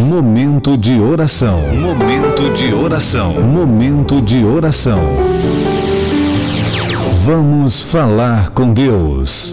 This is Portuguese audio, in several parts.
Momento de oração. Momento de oração. Momento de oração. Vamos falar com Deus.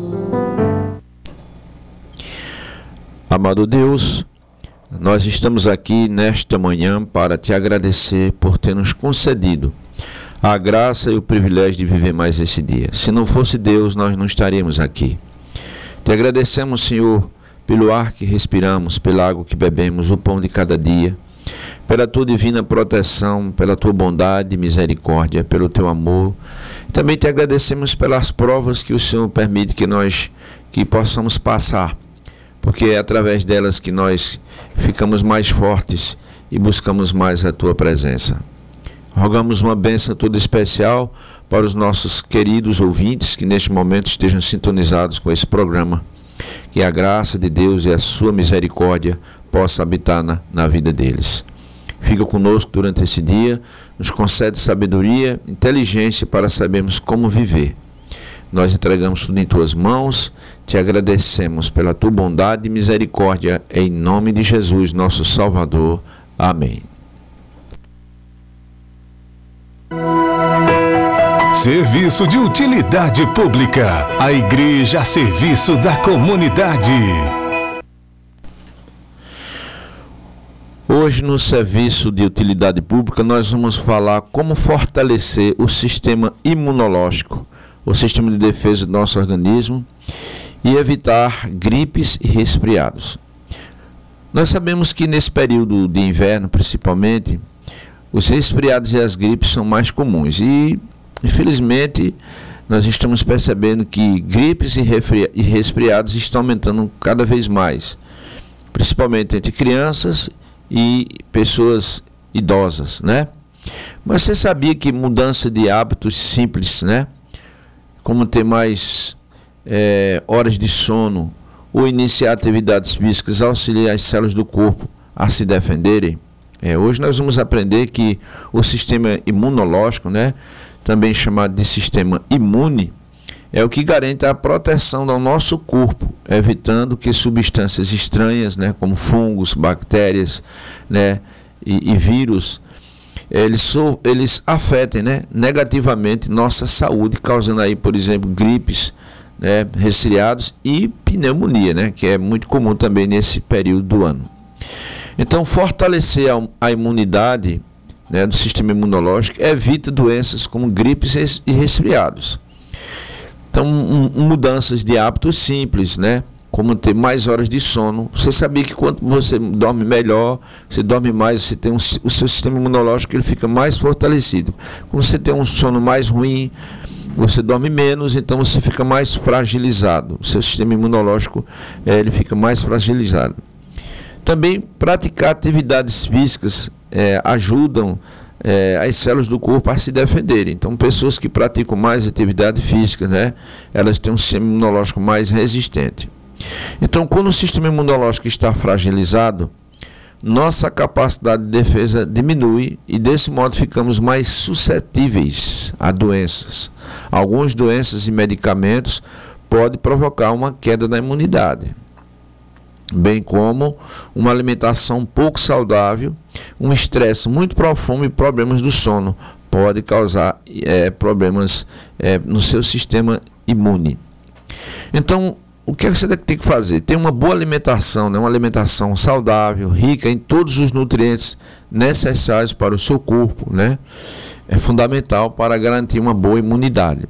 Amado Deus, nós estamos aqui nesta manhã para te agradecer por ter nos concedido a graça e o privilégio de viver mais esse dia. Se não fosse Deus, nós não estaríamos aqui. Te agradecemos, Senhor, pelo ar que respiramos, pela água que bebemos, o pão de cada dia, pela tua divina proteção, pela tua bondade e misericórdia, pelo teu amor. Também te agradecemos pelas provas que o Senhor permite que possamos passar, porque é através delas que nós ficamos mais fortes e buscamos mais a tua presença. Rogamos uma bênção toda especial para os nossos queridos ouvintes que neste momento estejam sintonizados com esse programa. Que a graça de Deus e a sua misericórdia possa habitar na vida deles. Fica conosco durante esse dia, nos concede sabedoria, inteligência para sabermos como viver. Nós entregamos tudo em tuas mãos, te agradecemos pela tua bondade e misericórdia, em nome de Jesus, nosso Salvador. Amém. Serviço de utilidade pública. A igreja a serviço da comunidade. Hoje, no serviço de utilidade pública, nós vamos falar como fortalecer o sistema imunológico, o sistema de defesa do nosso organismo e evitar gripes e resfriados. Nós sabemos que nesse período de inverno, principalmente, os resfriados e as gripes são mais comuns e, infelizmente, nós estamos percebendo que gripes e resfriados estão aumentando cada vez mais, principalmente entre crianças e pessoas idosas, né? Mas você sabia que mudança de hábitos simples, né? Como ter mais horas de sono ou iniciar atividades físicas, auxiliar as células do corpo a se defenderem. Hoje nós vamos aprender que o sistema imunológico, né, também chamado de sistema imune, é o que garante a proteção do nosso corpo, evitando que substâncias estranhas, né, como fungos, bactérias, né, e vírus, eles afetem, né, negativamente nossa saúde, causando aí, por exemplo, gripes, né, resfriados e pneumonia, né, que é muito comum também nesse período do ano. Então, fortalecer a imunidade, né, do sistema imunológico evita doenças como gripes e resfriados. Então, mudanças de hábitos simples, né, como ter mais horas de sono. Você sabia que quanto você dorme melhor, você dorme mais, você tem o seu sistema imunológico ele fica mais fortalecido. Quando você tem um sono mais ruim, você dorme menos, então você fica mais fragilizado. O seu sistema imunológico ele fica mais fragilizado. Também praticar atividades físicas ajudam as células do corpo a se defenderem. Então, pessoas que praticam mais atividade física, né, elas têm um sistema imunológico mais resistente. Então, quando o sistema imunológico está fragilizado, nossa capacidade de defesa diminui e desse modo ficamos mais suscetíveis a doenças. Algumas doenças e medicamentos podem provocar uma queda da imunidade, bem como uma alimentação pouco saudável, um estresse muito profundo e problemas do sono pode causar problemas no seu sistema imune. Então, o que você tem que fazer? Ter uma boa alimentação, né? Uma alimentação saudável, rica em todos os nutrientes necessários para o seu corpo, né? É fundamental para garantir uma boa imunidade.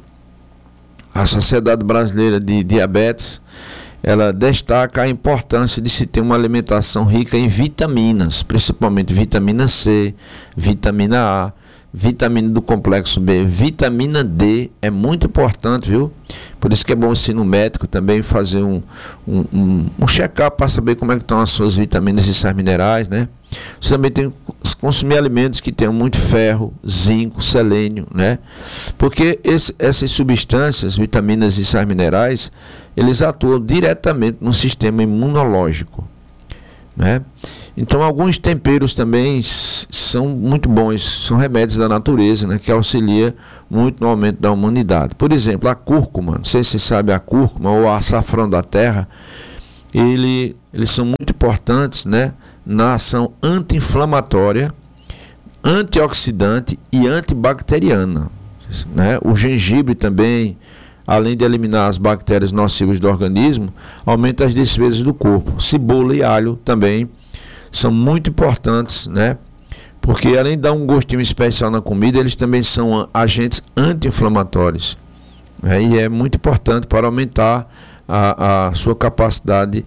A Sociedade Brasileira de Diabetes, ela destaca a importância de se ter uma alimentação rica em vitaminas, principalmente vitamina C, vitamina A, vitamina do complexo B, vitamina D, é muito importante, viu? Por isso que é bom você ir no médico também fazer um check-up para saber como é que estão as suas vitaminas e sais minerais, né? Você também tem que consumir alimentos que tenham muito ferro, zinco, selênio, né? Porque essas substâncias, vitaminas e sais minerais, eles atuam diretamente no sistema imunológico, né? Então, alguns temperos também são muito bons, são remédios da natureza, né, que auxilia muito no aumento da imunidade. Por exemplo, a cúrcuma, não sei se você sabe, a cúrcuma ou açafrão da terra, eles são muito importantes, né, na ação anti-inflamatória, antioxidante e antibacteriana, né? O gengibre também, além de eliminar as bactérias nocivas do organismo, aumenta as defesas do corpo. Cebola e alho também são muito importantes, né? Porque além de dar um gostinho especial na comida, eles também são agentes anti-inflamatórios, né? E é muito importante para aumentar a sua capacidade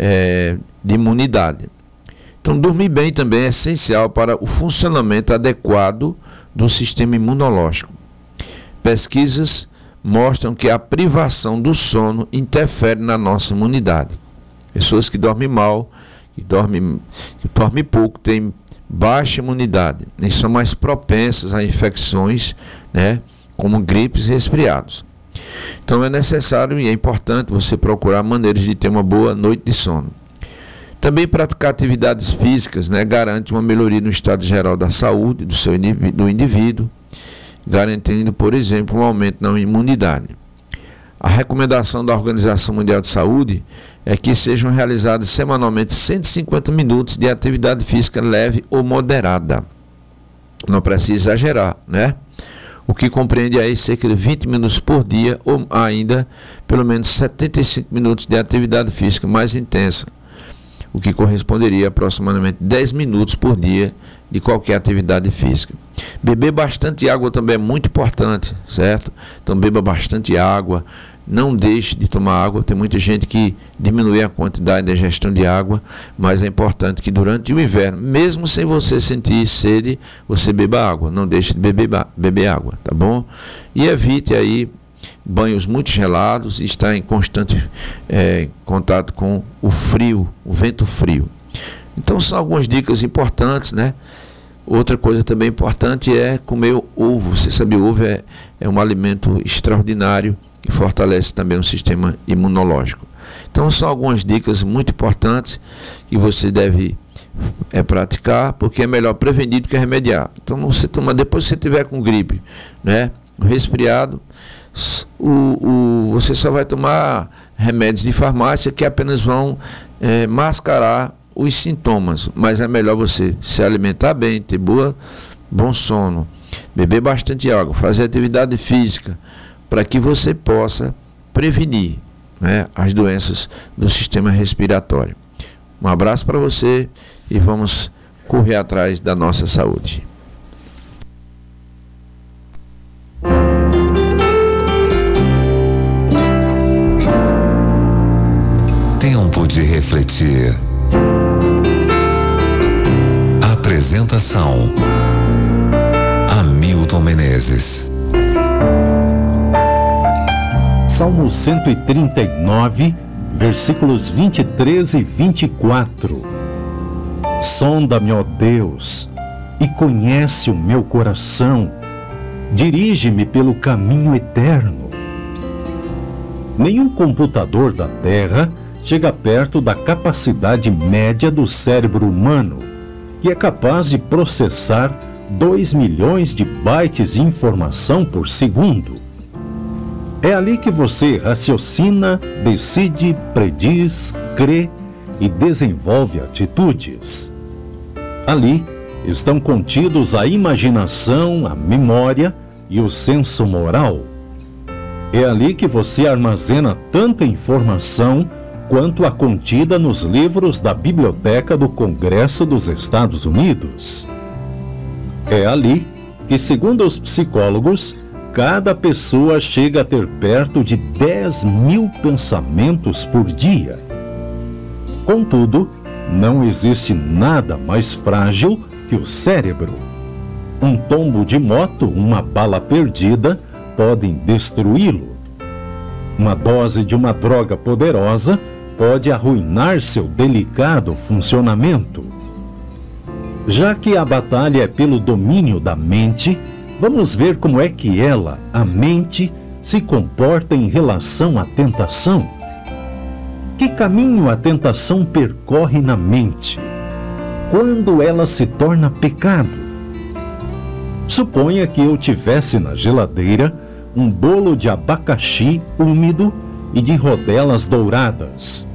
de imunidade. Então, dormir bem também é essencial para o funcionamento adequado do sistema imunológico. Pesquisas mostram que a privação do sono interfere na nossa imunidade. Pessoas que dormem mal, que dormem pouco, têm baixa imunidade e são mais propensas a infecções, né, como gripes e resfriados. Então é necessário e é importante você procurar maneiras de ter uma boa noite de sono. Também praticar atividades físicas, né, garante uma melhoria no estado geral da saúde do indivíduo, garantindo, por exemplo, um aumento na imunidade. A recomendação da Organização Mundial de Saúde é que sejam realizadas semanalmente 150 minutos de atividade física leve ou moderada. Não precisa exagerar, né? O que compreende aí cerca de 20 minutos por dia ou ainda pelo menos 75 minutos de atividade física mais intensa, o que corresponderia a aproximadamente 10 minutos por dia de qualquer atividade física. Beber bastante água também é muito importante, certo? Então beba bastante água, não deixe de tomar água. Tem muita gente que diminui a quantidade de ingestão de água, mas é importante que durante o inverno, mesmo sem você sentir sede, você beba água. Não deixe de beber água, tá bom? E evite aí banhos muito gelados e estar em constante contato com o frio, o vento frio. Então são algumas dicas importantes, né? Outra coisa também importante é comer ovo. Você sabe, o ovo é um alimento extraordinário que fortalece também o sistema imunológico. Então são algumas dicas muito importantes que você deve praticar, porque é melhor prevenir do que remediar. Então você toma, depois que você tiver com gripe, né, resfriado, você só vai tomar remédios de farmácia que apenas vão mascarar os sintomas, mas é melhor você se alimentar bem, ter bom sono, beber bastante água, fazer atividade física, para que você possa prevenir, né, as doenças do sistema respiratório. Um abraço para você e vamos correr atrás da nossa saúde. Tempo de refletir. Apresentação: Hamilton Menezes. Salmo 139, versículos 23 e 24. Sonda-me, ó Deus, e conhece o meu coração. Dirige-me pelo caminho eterno. Nenhum computador da Terra chega perto da capacidade média do cérebro humano, que é capaz de processar 2 milhões de bytes de informação por segundo. É ali que você raciocina, decide, prediz, crê e desenvolve atitudes. Ali estão contidos a imaginação, a memória e o senso moral. É ali que você armazena tanta informação quanto a contida nos livros da Biblioteca do Congresso dos Estados Unidos. É ali que, segundo os psicólogos, cada pessoa chega a ter perto de 10 mil pensamentos por dia. Contudo, não existe nada mais frágil que o cérebro. Um tombo de moto, uma bala perdida, podem destruí-lo. Uma dose de uma droga poderosa pode arruinar seu delicado funcionamento. Já que a batalha é pelo domínio da mente, vamos ver como é que ela, a mente, se comporta em relação à tentação. Que caminho a tentação percorre na mente? Quando ela se torna pecado? Suponha que eu tivesse na geladeira um bolo de abacaxi úmido e de rodelas douradas.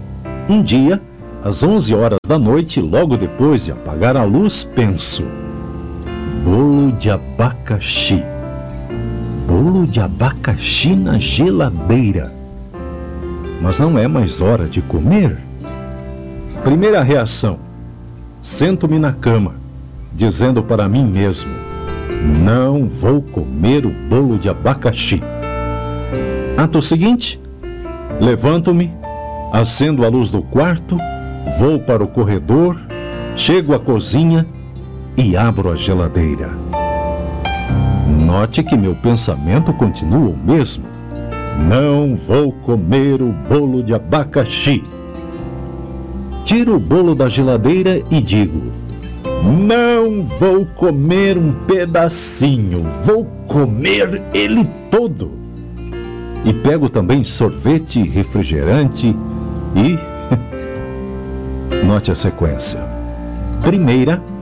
Um dia, às 11 horas da noite, logo depois de apagar a luz, penso: bolo de abacaxi. Bolo de abacaxi na geladeira. Mas não é mais hora de comer. Primeira reação: sento-me na cama, dizendo para mim mesmo: não vou comer o bolo de abacaxi. Ato seguinte: levanto-me, acendo a luz do quarto, vou para o corredor, chego à cozinha e abro a geladeira. Note que meu pensamento continua o mesmo: não vou comer o bolo de abacaxi. Tiro o bolo da geladeira e digo: não vou comer um pedacinho, vou comer ele todo. E pego também sorvete, refrigerante e... Note a sequência. Primeira,